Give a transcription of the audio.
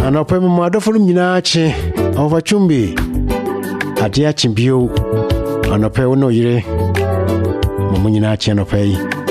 Anɔpɛ mu adɔfo no nyinaa kye ɔwɔtwombe ade akye bio anɔpɛ wo no yire mo nyinaa kye anɔpɛ yi